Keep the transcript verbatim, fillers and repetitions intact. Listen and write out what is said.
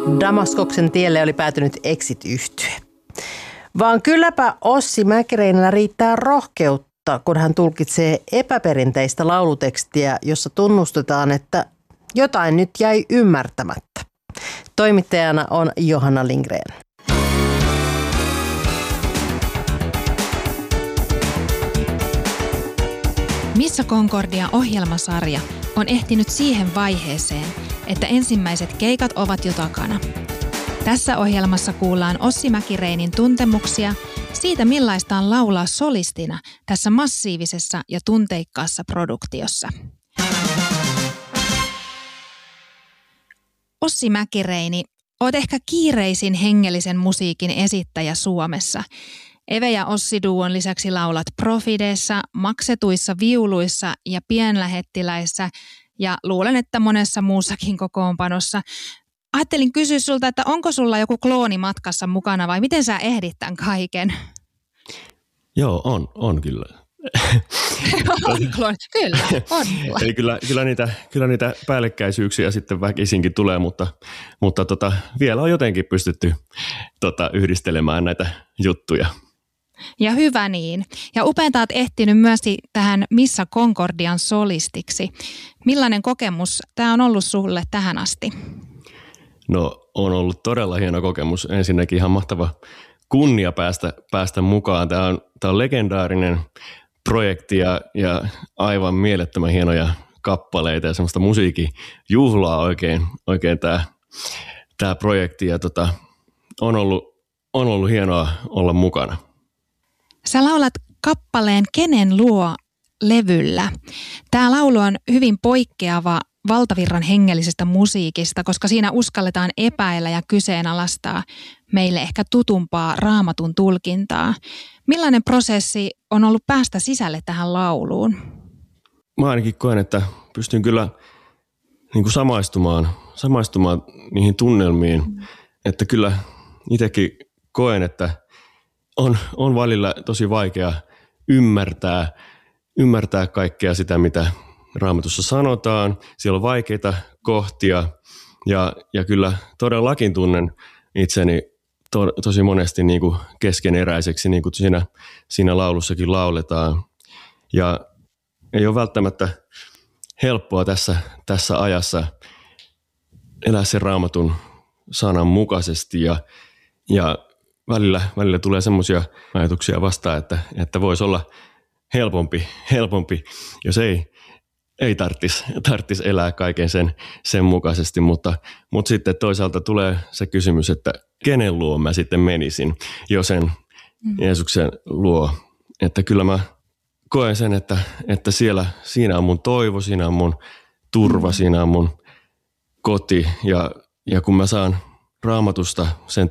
Damaskoksen tielle oli päätynyt Exit-yhtye. Vaan kylläpä Ossi Mäkireinillä riittää rohkeutta, kun hän tulkitsee epäperinteistä laulutekstiä, jossa tunnustetaan, että jotain nyt jäi ymmärtämättä. Toimittajana on Johanna Lindgren. Missä Concordia -ohjelmasarja on ehtinyt siihen vaiheeseen, että ensimmäiset keikat ovat jo takana. Tässä ohjelmassa kuullaan Ossi Mäkireinin tuntemuksia siitä, millaista on laulaa solistina tässä massiivisessa ja tunteikkaassa produktiossa. Ossi Mäkireini, oot ehkä kiireisin hengellisen musiikin esittäjä Suomessa. Eve ja Ossi-duon lisäksi laulat Profideessa, maksetuissa viuluissa ja pienlähettiläissä ja luulen, että monessa muussakin kokoonpanossa. Ajattelin kysyä sulta, että onko sulla joku klooni matkassa mukana vai miten sä ehdit tämän kaiken? Joo, on, on kyllä. on klooni, kyllä, on. Eli kyllä, kyllä, niitä, kyllä niitä päällekkäisyyksiä sitten väkisinkin tulee, mutta, mutta tota, vielä on jotenkin pystytty tota, yhdistelemään näitä juttuja. Ja hyvä niin. Ja upeata olet ehtinyt myös tähän Missä Concordian solistiksi. Millainen kokemus tämä on ollut sulle tähän asti? No on ollut todella hieno kokemus. Ensinnäkin ihan mahtava kunnia päästä, päästä mukaan. Tämä on, tämä on legendaarinen projekti ja, ja aivan mielettömän hienoja kappaleita ja semmoista musiikin juhlaa oikein, oikein tämä, tämä projekti. Ja tota, on, ollut, on ollut hienoa olla mukana. Sä laulat kappaleen Kenen luo -levyllä. Tämä laulu on hyvin poikkeava valtavirran hengellisestä musiikista, koska siinä uskalletaan epäillä ja kyseenalaistaa meille ehkä tutumpaa Raamatun tulkintaa. Millainen prosessi on ollut päästä sisälle tähän lauluun? Mä ainakin koen, että pystyn kyllä niin kuin samaistumaan, samaistumaan niihin tunnelmiin, mm. että kyllä itsekin koen, että on, on välillä tosi vaikea ymmärtää, ymmärtää kaikkea sitä, mitä Raamatussa sanotaan. Siellä on vaikeita kohtia ja, ja kyllä todellakin tunnen itseni to, tosi monesti niin kuin keskeneräiseksi, niin kuin siinä, siinä laulussakin lauletaan. Ja ei ole välttämättä helppoa tässä, tässä ajassa elää sen Raamatun sanan mukaisesti ja, ja välillä, välillä tulee semmoisia ajatuksia vastaan, että, että voisi olla helpompi, helpompi jos ei, ei tarvitsisi tarttis elää kaiken sen, sen mukaisesti, mutta, mutta sitten toisaalta tulee se kysymys, että kenen luo mä sitten menisin, jos en mm. Jeesuksen luo. Että kyllä mä koen sen, että, että siellä, siinä on mun toivo, siinä on mun turva, mm. siinä on mun koti ja, ja kun mä saan Raamatusta sen